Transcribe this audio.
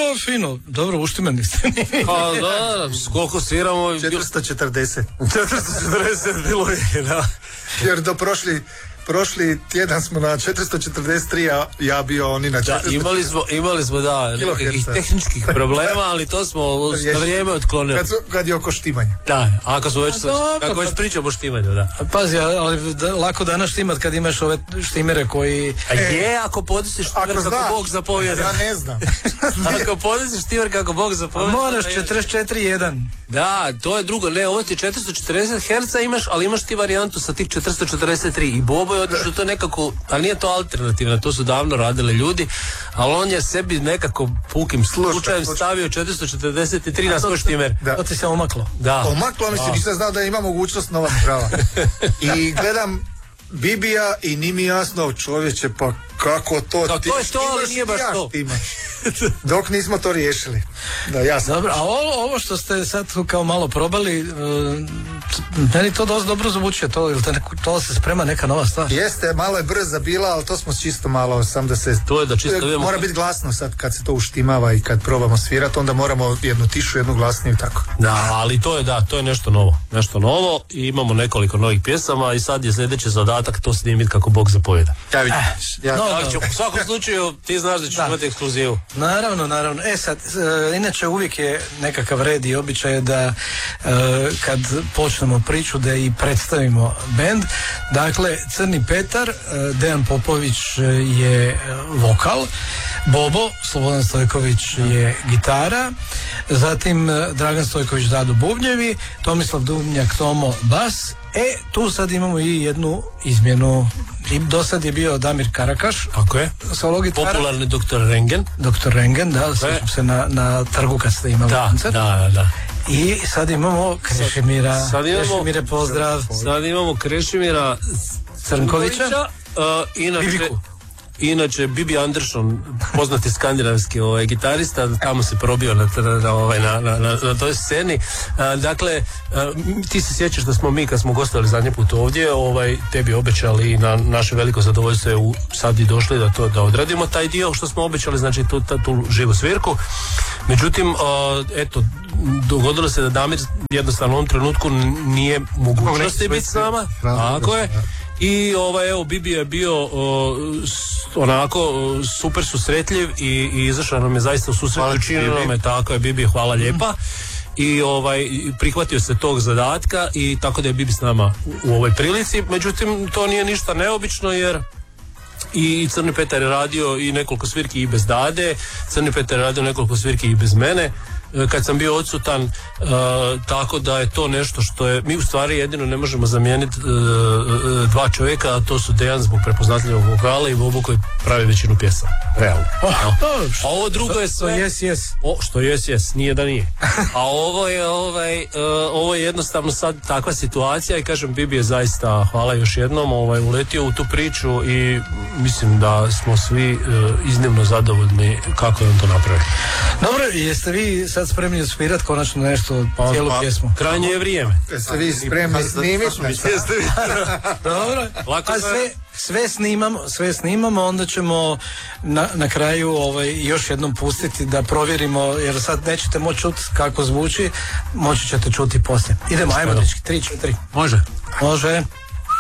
fino, dobro, uštimani ste. Pa da, koliko sviramo... 440. 440 bilo je, da. Jer do prošli tjedan smo na 443, ja bio oni na 400. Da, imali smo da, nekakvih tehničkih problema, ali to smo na vrijeme otklonili. Kad je oko štimanja. Da, ako smo već, kako već pričamo o štimanju, da. Pazi, ali lako danas štimat kad imaš ove štimere koji... Ako podesiš štimer kako Bog zapovjeda. Ja ne znam. Ako podesiš štimer kako Bog zapovjeda. Moraš 44.1. Da, to je drugo, ne, ovo ti 440 Hz imaš, ali imaš ti varijantu sa tih 443 i Bobo je otišao to nekako, ali nije to alternativno, to su davno radili ljudi, ali on je sebi nekako pukim slučajem stavio 443 na svoj štimer. To ti se omaklo. Da. Omaklo, mislim, nisam znao da ima mogućnost nova prava. I gledam Bibija i nije mi jasno, čovječe, pa kako to? To je to, ali nije baš to. Dok nismo to riješili. Da, jasno. Dobro, a ovo što ste sad kao malo probali, meni to dosta dobro zvuči, to se sprema neka nova stvar. Jeste, malo je brza bila, ali to smo čisto malo, sam da se... To je da čisto vidimo. Mora biti glasno sad kad se to uštimava i kad probamo svirati, onda moramo jednu tišu, jednu glasniju, tako. Da, ali to je nešto novo i imamo nekoliko novih pjesama i sad je sljedeći zadatak to snimiti kako Bog zapovjeda. U svakom slučaju ti znaš da ćeš imati ekskluzivu. Naravno. Sad, inače uvijek je nekakav red i običaj da kad počnemo priču da i predstavimo bend. Dakle, Crni Petar, Dejan Popović je vokal, Bobo, Slobodan Stojković je gitara, zatim Dragan Stojković, Dado bubnjevi, Tomislav Dubnjak, Tomo bas. Tu sad imamo i jednu izmjenu. Do sad je bio Damir Karakaš. Tako je. Solo gitara. Popularni Dr. Rengen. Dr. Rengen, da, sjećam se na trgu kad ste imali koncert. Da. I sad imamo Krešimira. Krešimire, pozdrav. Sad imamo Krešimira Crnkovića. Inače, Bibi Andersson, poznati skandinavski gitarista, tamo se probio na toj sceni. Dakle, ti se sjećaš da smo mi, kad smo gostovali zadnji put ovdje, tebi obećali i na naše veliko zadovoljstvo sad i došli da odradimo taj dio što smo obećali, znači tu živu svirku. Međutim, dogodilo se da Damir jednostavno u ovom trenutku nije mogućnosti biti s nama. Tako je. I Bibi je bio onako super susretljiv i izašao nam je zaista u susret, učinilo nam je, tako je, Bibi, hvala lijepa. I prihvatio se tog zadatka i tako da je Bibi s nama u ovoj prilici. Međutim, to nije ništa neobično jer i Crni Petar je radio i nekoliko svirki i bez Dade, Crni Petar je radio nekoliko svirki i bez mene kad sam bio odsutan, tako da je to nešto što je, mi u stvari jedino ne možemo zamijeniti dva čovjeka, a to su Dejan zbog prepoznatljivog vokala i Bobo koji pravi većinu pjesama. Realno. A ovo drugo je sve... Što jes, nije da nije. A ovo je jednostavno sad takva situacija i kažem, Bibi je zaista, hvala još jednom, uletio u tu priču i mislim da smo svi iznimno zadovoljni kako je on to napravio. Dobro, jeste vi sad spremni svirati konačno nešto, cijelu pjesmu? Krajnje je vrijeme. Jeste vi spremni snimiti? Dobro, a sve snimamo, onda ćemo na kraju još jednom pustiti da provjerimo, jer sad nećete moći čuti kako zvuči, moći ćete čuti poslije. Idemo, ajmo dečki, 3, 4. Može.